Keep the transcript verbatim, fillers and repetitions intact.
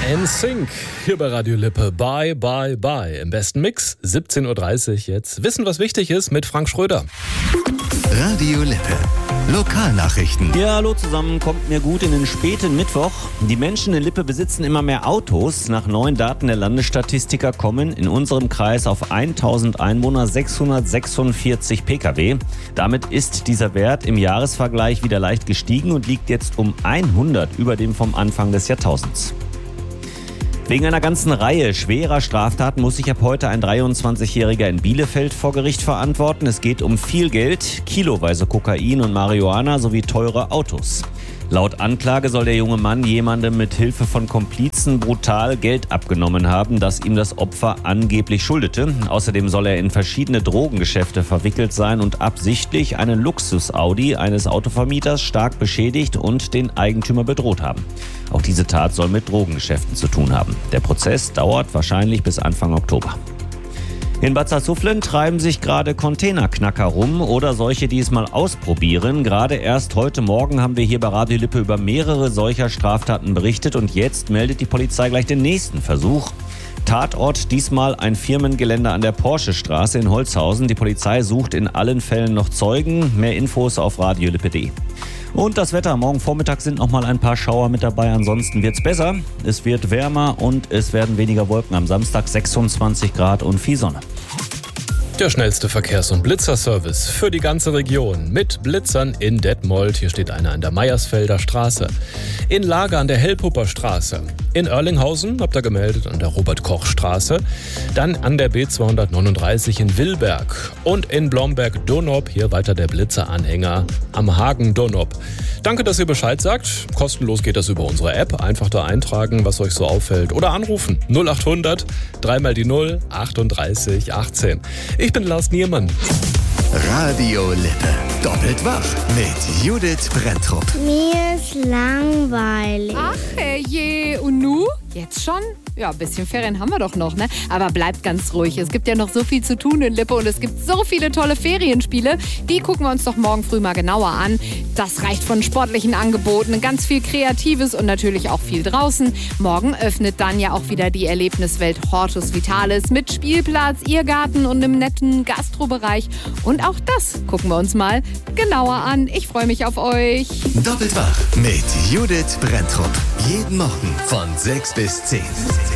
N Sync hier bei Radio Lippe. Bye, bye, bye. Im besten Mix, siebzehn Uhr dreißig jetzt. Wissen, was wichtig ist mit Frank Schröder. Radio Lippe. Lokalnachrichten. Ja, hallo zusammen, kommt mir gut in den späten Mittwoch. Die Menschen in Lippe besitzen immer mehr Autos. Nach neuen Daten der Landesstatistiker kommen in unserem Kreis auf tausend Einwohner sechshundertsechsundvierzig Pkw. Damit ist dieser Wert im Jahresvergleich wieder leicht gestiegen und liegt jetzt um hundert über dem vom Anfang des Jahrtausends. Wegen einer ganzen Reihe schwerer Straftaten muss sich ab heute ein dreiundzwanzigjähriger in Bielefeld vor Gericht verantworten. Es geht um viel Geld, kiloweise Kokain und Marihuana sowie teure Autos. Laut Anklage soll der junge Mann jemandem mit Hilfe von Komplizen brutal Geld abgenommen haben, das ihm das Opfer angeblich schuldete. Außerdem soll er in verschiedene Drogengeschäfte verwickelt sein und absichtlich einen Luxus-Audi eines Autovermieters stark beschädigt und den Eigentümer bedroht haben. Auch diese Tat soll mit Drogengeschäften zu tun haben. Der Prozess dauert wahrscheinlich bis Anfang Oktober. In Bad Salzuflen treiben sich gerade Containerknacker rum oder solche, die es mal ausprobieren. Gerade erst heute Morgen haben wir hier bei Radio Lippe über mehrere solcher Straftaten berichtet und jetzt meldet die Polizei gleich den nächsten Versuch. Tatort diesmal ein Firmengelände an der Porsche-Straße in Holzhausen. Die Polizei sucht in allen Fällen noch Zeugen. Mehr Infos auf radiolippe punkt de. Und das Wetter. Morgen Vormittag sind noch mal ein paar Schauer mit dabei. Ansonsten wird's besser. Es wird wärmer und es werden weniger Wolken. Am Samstag sechsundzwanzig Grad und viel Sonne. Der schnellste Verkehrs- und Blitzerservice für die ganze Region. Mit Blitzern in Detmold. Hier steht einer an der Meiersfelder Straße. In Lager an der Hellpupper Straße. In Oerlinghausen, habt ihr gemeldet, an der Robert-Koch-Straße. Dann an der B zweihundertneununddreißig in Willberg. Und in Blomberg-Donop, hier weiter der Blitzeranhänger am Hagen-Donop. Danke, dass ihr Bescheid sagt. Kostenlos geht das über unsere App. Einfach da eintragen, was euch so auffällt. Oder anrufen. null achthundert, dreimal die null, achtunddreißig achtzehn. Ich bin Lars Niermann. Radio Lippe. Doppelt wach mit Judith Brenntrup. Mir ist langweilig. Ach herrje, und nu? Jetzt schon? Ja, ein bisschen Ferien haben wir doch noch, ne? Aber bleibt ganz ruhig. Es gibt ja noch so viel zu tun in Lippe und es gibt so viele tolle Ferienspiele. Die gucken wir uns doch morgen früh mal genauer an. Das reicht von sportlichen Angeboten, ganz viel Kreatives und natürlich auch viel draußen. Morgen öffnet dann ja auch wieder die Erlebniswelt Hortus Vitalis mit Spielplatz, Irrgarten und einem netten Gastrobereich. Und auch das gucken wir uns mal genauer an. Ich freue mich auf euch. Doppelt wach mit Judith Brenntrup. Jeden Morgen von sechs bis zehn.